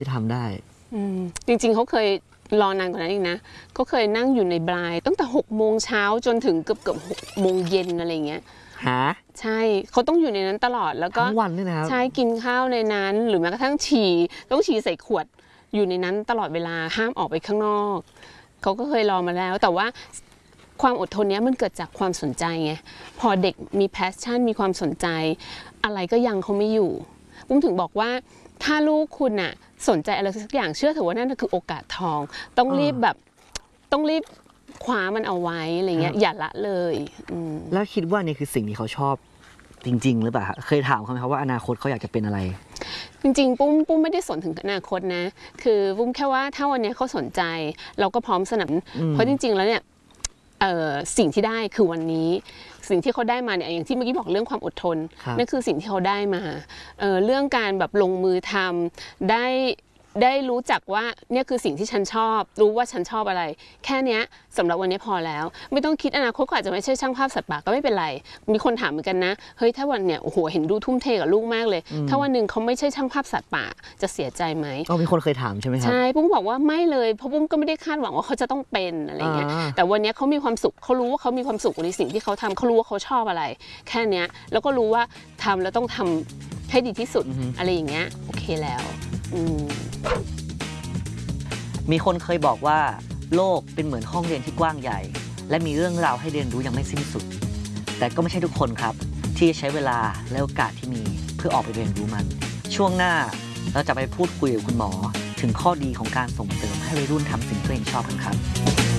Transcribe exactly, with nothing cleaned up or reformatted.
ที่ทำได้จริงๆเขาเคยรอนานกว่านั้นอีกนะเขาเคยนั่งอยู่ในบรายตั้งแต่หกโมงเช้าจนถึงเกือบเกือบหกโมงเย็นอะไรเงี้ยฮะใช่เขาต้องอยู่ในนั้นตลอดแล้วก็ทั้งวันนี่นะครับใช่กินข้าวในนั้นหรือแม้กระทั่งฉี่ต้องฉี่ใส่ขวดอยู่ในนั้นตลอดเวลาห้ามออกไปข้างนอกเขาก็เคยรอมาแล้วแต่ว่าความอดทนนี้มันเกิดจากความสนใจไงพอเด็กมีแพชชั่นมีความสนใจอะไรก็ยังเขาไม่อยู่ปุ้มถึงบอกว่าถ้าลูกคุณน่ะสนใจอะไรสักอย่างเชื่อเถอะว่านั่นคือโอกาสทองต้องรีบแบบต้องรีบคว้ามันเอาไว้อะไรเงี้ยอย่าละเลยแล้วคิดว่านี่คือสิ่งที่เขาชอบจริงๆหรือเปล่าเคยถามเขาไหมครับว่าอนาคตเขาอยากจะเป็นอะไรจริงๆปุ้มปุ้มไม่ได้สนถึงอนาคตนะคือปุ้มแค่ว่าถ้าวันนี้เขาสนใจเราก็พร้อมสนับสนุนเพราะจริงๆแล้วเนี่ยสิ่งที่ได้คือวันนี้สิ่งที่เขาได้มาเนี่ยอย่างที่เมื่อกี้บอกเรื่องความอดทนนั่นคือสิ่งที่เขาได้มา เ, เรื่องการแบบลงมือทำได้ได้รู้จักว่าเนี่ยคือสิ่งที่ฉันชอบรู้ว่าฉันชอบอะไรแค่นี้สำหรับวันนี้พอแล้วไม่ต้องคิดอนาคตก็อาจจะไม่ใช่ช่างภาพสัตว์ป่าก็ไม่เป็นไรมีคนถามเหมือนกันนะเฮ้ยถ้าวันเนี่ยโอ้โหเห็นดูทุ่มเทกับลูกมากเลยถ้าวันหนึ่งเขาไม่ใช่ช่างภาพสัตว์ป่าจะเสียใจไหมอ๋อมีคนเคยถามใช่ไหมครับใช่ปุ้มบอกว่าไม่เลยเพราะปุ้มก็ไม่ได้คาดหวังว่าเขาจะต้องเป็นอะไรเงี้ยแต่วันนี้เขามีความสุขเขารู้ว่าเขามีความสุขในสิ่งที่เขาทำเขารู้ว่าเขาชอบอะไรแค่นี้แล้วก็รู้ว่าทำแล้วต้องทำให้ดีที่สุดอะไรอย่างเงี้ยโอเคแล้วมีคนเคยบอกว่าโลกเป็นเหมือนห้องเรียนที่กว้างใหญ่และมีเรื่องราวให้เรียนรู้ยังไม่สิ้นสุดแต่ก็ไม่ใช่ทุกคนครับที่ใช้เวลาและโอกาสที่มีเพื่อออกไปเรียนรู้มันช่วงหน้าเราจะไปพูดคุยกับคุณหมอถึงข้อดีของการส่งเสริมให้วัยรุ่นทำสิ่งที่ตัวเองชอบกันครับ